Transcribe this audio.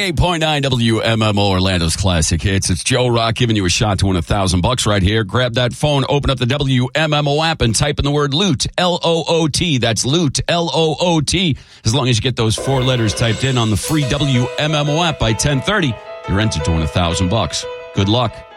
98.9 WMMO, Orlando's classic hits. It's Joe Rock giving you a shot to win $1,000 right here. Grab that phone, open up the WMMO app, and type in the word Loot, L-O-O-T. That's Loot, L-O-O-T. As long as you get those 4 letters typed in on the free WMMO app by 10:30, you're entered to win $1,000. Good luck.